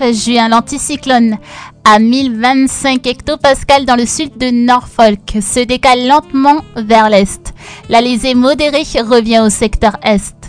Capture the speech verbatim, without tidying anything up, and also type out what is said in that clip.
treize juin, l'anticyclone à mille vingt-cinq hectopascales dans le sud de Norfolk se décale lentement vers l'est. L'alizé modérée revient au secteur est.